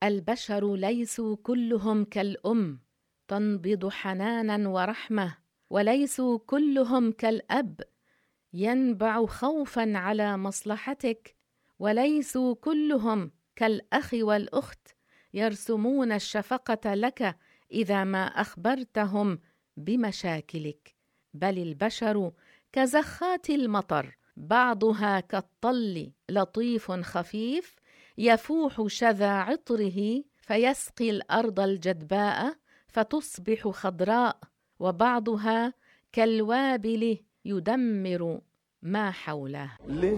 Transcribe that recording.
البشر ليسوا كلهم كالأم تنبض حنانا ورحمة، وليسوا كلهم كالأب ينبع خوفا على مصلحتك، وليسوا كلهم كالأخ والأخت يرسمون الشفقة لك إذا ما أخبرتهم بمشاكلك، بل البشر كزخات المطر، بعضها كالطل لطيف خفيف يفوح شذا عطره فيسقي الأرض الجدباء فتصبح خضراء، وبعضها كالوابل يدمر ما حوله.